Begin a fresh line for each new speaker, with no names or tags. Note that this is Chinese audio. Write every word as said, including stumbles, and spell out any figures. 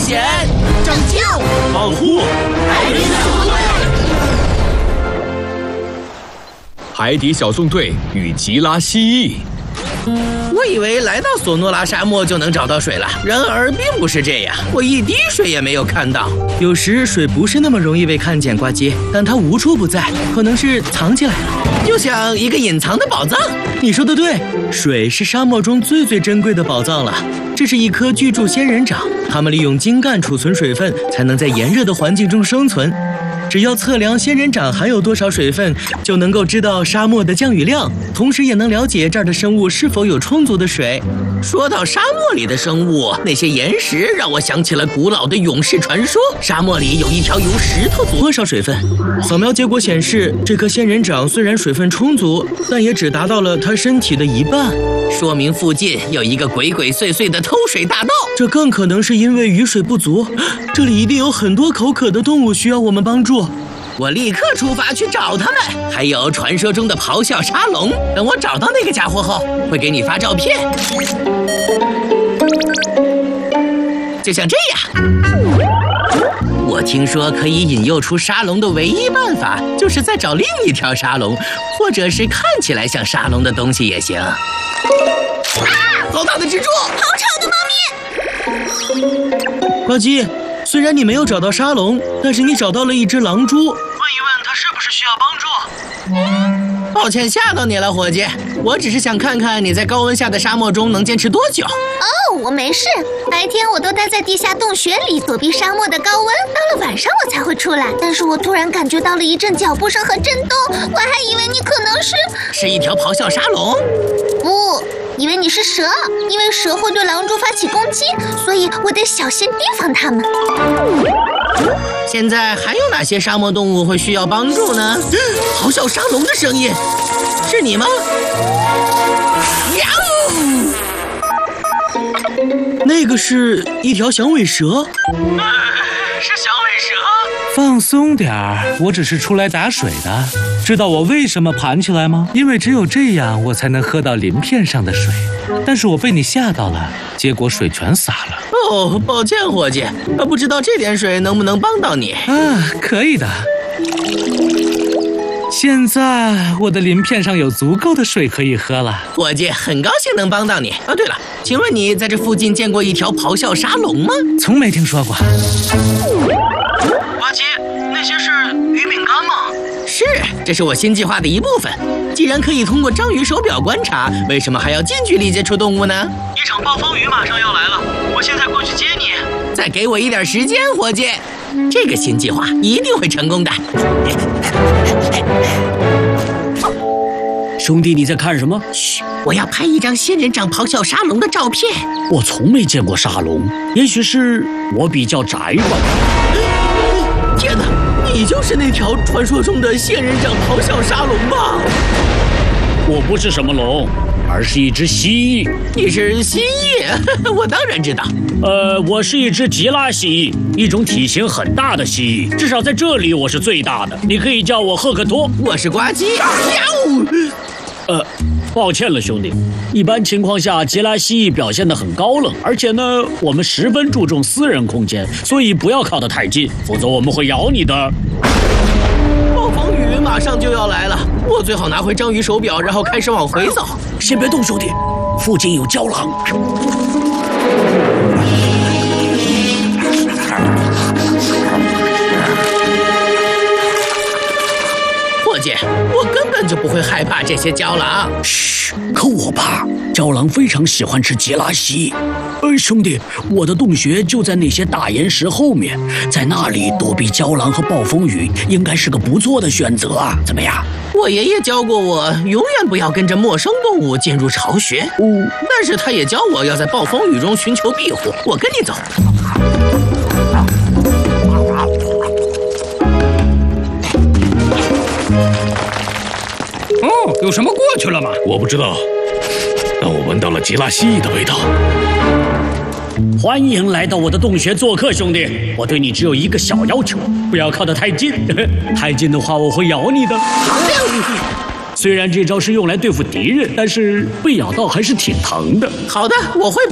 险、
拯救、
保护
海底小纵队。
海底小纵队与吉拉蜥蜴。
我以为来到索诺拉沙漠就能找到水了，然而并不是这样，我一滴水也没有看到。有时水不是那么容易被看见，呱唧，但它无处不在，可能是藏起来了，就像一个隐藏的宝藏。你说的对，水是沙漠中最最珍贵的宝藏了。这是一颗巨柱仙人掌，它们利用茎干储存水分，才能在炎热的环境中生存。只要测量仙人掌含有多少水分，就能够知道沙漠的降雨量，同时也能了解这儿的生物是否有充足的水。说到沙漠里的生物，那些岩石让我想起了古老的勇士传说。沙漠里有一条由石头组多少水分？扫描结果显示，这颗仙人掌虽然水分充足，但也只达到了它身体的一半，说明附近有一个鬼鬼祟祟的偷水大盗。这更可能是因为雨水不足，这里一定有很多口渴的动物需要我们帮助。我立刻出发去找他们，还有传说中的咆哮沙龙。等我找到那个家伙后，会给你发照片。就像这样。我听说可以引诱出沙龙的唯一办法，就是再找另一条沙龙，或者是看起来像沙龙的东西也行。啊！好大的蜘蛛！
好吵的猫咪！
呱唧，虽然你没有找到沙龙，但是你找到了一只狼蛛。问一
问他是不是需要帮助？
抱歉吓到你了，伙计。我只是想看看你在高温下的沙漠中能坚持多久。
哦，我没事，白天我都待在地下洞穴里躲避沙漠的高温，到了晚上我才会出来。但是我突然感觉到了一阵脚步声和震动，我还以为你可能是
是一条咆哮沙龙。
不，以为你是蛇，因为蛇会对狼蛛发起攻击，所以我得小心提防它们。
现在还有哪些沙漠动物会需要帮助呢？咆哮沙龙的声音，是你吗？那个是一条响尾蛇。
呃，是响尾蛇。
放松点儿，我只是出来打水的。知道我为什么盘起来吗？因为只有这样，我才能喝到鳞片上的水。但是我被你吓到了，结果水全洒了。
哦，抱歉，伙计，不知道这点水能不能帮到你
啊？可以的。现在我的鳞片上有足够的水可以喝了。
伙计，很高兴能帮到你。哦，对了，请问你在这附近见过一条咆哮沙龙吗？
从没听说过。
呱唧，那些是鱼饼干吗？
是，这是我新计划的一部分。既然可以通过章鱼手表观察，为什么还要近距离接触动物呢？
一场暴风雨马上要来了，我现在过去接你。
再给我一点时间，伙计，这个新计划一定会成功的。
兄弟，你在看什么？
嘘，我要拍一张仙人掌咆哮沙龙的照片。
我从没见过沙龙，也许是我比较宅吧。
天哪，你就是那条传说中的仙人掌咆哮沙龙吧？
我不是什么龙，而是一只蜥蜴。
你是蜥蜴？我当然知道。
呃，我是一只吉拉蜥蜴，一种体型很大的蜥蜴，至少在这里我是最大的。你可以叫我赫克托。
我是呱唧。
呃，抱歉了，兄弟。一般情况下，吉拉蜥蜴表现得很高冷，而且呢，我们十分注重私人空间，所以不要靠得太近，否则我们会咬你的。
暴风雨马上就要来了，我最好拿回章鱼手表，然后开始往回走。
先别动，兄弟，附近有郊狼。
伙计，我根本就不会害怕这些郊狼。
嘘，可我怕。郊狼非常喜欢吃吉拉蜥蜴。呃，兄弟，我的洞穴就在那些大岩石后面，在那里躲避郊狼和暴风雨，应该是个不错的选择啊。怎么样？
我爷爷教过我，永远不要跟着陌生动物进入巢穴。
哦，
但是他也教我要在暴风雨中寻求庇护。我跟你走。
哦，有什么过去了吗？
我不知道，但我闻到了吉拉蜥蜴的味道。
欢迎来到我的洞穴做客，兄弟。我对你只有一个小要求，不要靠得太近，太近的话我会咬你的。虽然这招是用来对付敌人，但是被咬到还是挺疼的。
好的，我会。